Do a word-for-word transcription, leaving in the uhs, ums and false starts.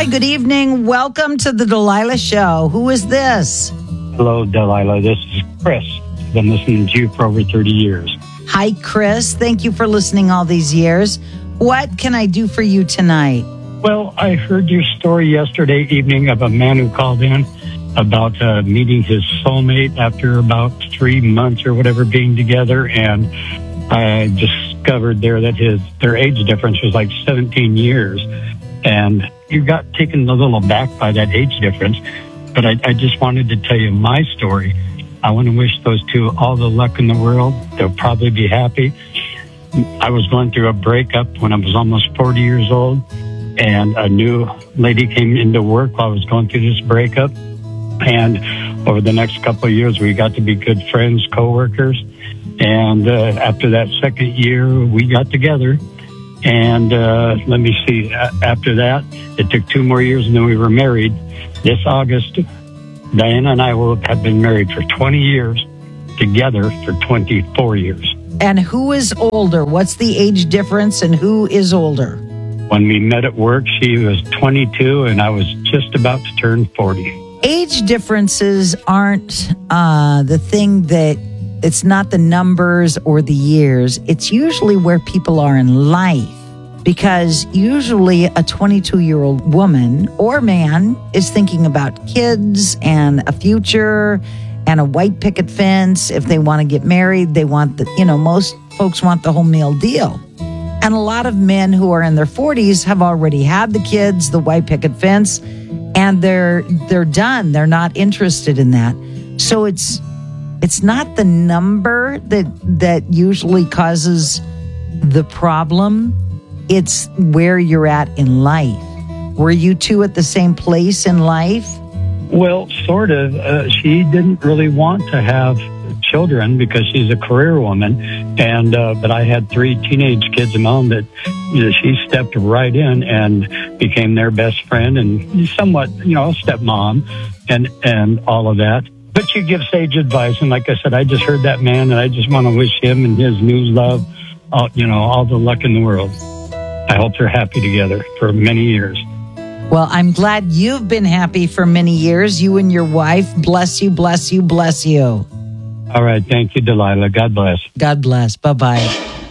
Hi, good evening. Welcome to the Delilah Show. Who is this? Hello, Delilah. This is Chris. I've been listening to you for over thirty years. Hi, Chris. Thank you for listening all these years. What can I do for you tonight? Well, I heard your story yesterday evening of a man who called in about uh, meeting his soulmate after about three months or whatever being together, and I discovered there that his their age difference was like seventeen years, and you got taken a little aback by that age difference. But I, I just wanted to tell you my story. I want to wish those two all the luck in the world. They'll probably be happy. I was going through a breakup when I was almost forty years old, and a new lady came into work while I was going through this breakup. And over the next couple of years, we got to be good friends, coworkers. And uh, after that second year, we got together. And uh, let me see, after that, it took two more years, and then we were married. This August, Diana and I will have been married for twenty years, together for twenty-four years. And who is older? What's the age difference, and who is older? When we met at work, she was twenty-two, and I was just about to turn forty. Age differences aren't uh, the thing that, it's not the numbers or the years. It's usually where people are in life. Because usually a twenty-two-year-old woman or man is thinking about kids and a future and a white picket fence. If they want to get married, they want the, you know, most folks want the whole meal deal. And a lot of men who are in their forties have already had the kids, the white picket fence, and they're they're done. They're not interested in that. So it's it's not the number that that usually causes the problem. It's where you're at in life. Were you two at the same place in life? Well, sort of. Uh, she didn't really want to have children because she's a career woman, and uh, but I had three teenage kids of my own that, you know, she stepped right in and became their best friend and somewhat, you know, stepmom and and all of that. But she gives sage advice, and like I said, I just heard that man, and I just want to wish him and his new love, all, you know, all the luck in the world. I hope they're happy together for many years. Well, I'm glad you've been happy for many years, you and your wife. Bless you, bless you, bless you. All right. Thank you, Delilah. God bless. God bless. Bye-bye.